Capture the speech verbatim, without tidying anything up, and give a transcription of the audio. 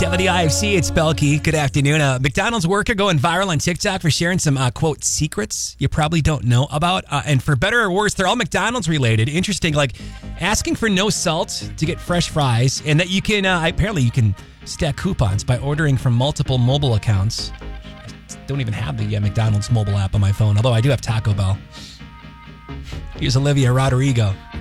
W I F C, it's Belky. Good afternoon. A McDonald's worker going viral on TikTok for sharing some, uh, quote, secrets you probably don't know about. Uh, and for better or worse, they're all McDonald's related. Interesting, like asking for no salt to get fresh fries, and that you can, uh, apparently you can stack coupons by ordering from multiple mobile accounts. I don't even have the uh, McDonald's mobile app on my phone, although I do have Taco Bell. Here's Olivia Rodrigo.